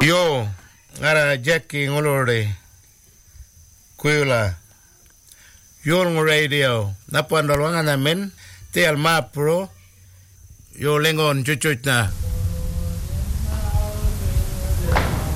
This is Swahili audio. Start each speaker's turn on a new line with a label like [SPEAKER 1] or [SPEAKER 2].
[SPEAKER 1] Yo, ngara Jackie ngolore. Kuila. Yo ng radio. Napandolwangan namin. Te alma pro. Yo lengon chuchuch na.